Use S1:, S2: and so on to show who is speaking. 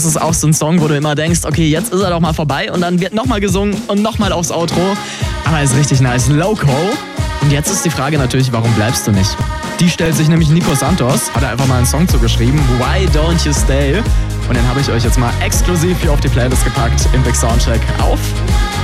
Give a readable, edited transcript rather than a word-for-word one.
S1: das ist auch so ein Song, wo du immer denkst, okay, jetzt ist er doch mal vorbei und dann wird nochmal gesungen und nochmal aufs Outro. Aber ist richtig nice. Loco. Und jetzt ist die Frage natürlich, warum bleibst du nicht? Die stellt sich nämlich Nico Santos, hat er einfach mal einen Song zugeschrieben, Why Don't You Stay? Und den habe ich euch jetzt mal exklusiv hier auf die Playlist gepackt im Big Soundcheck auf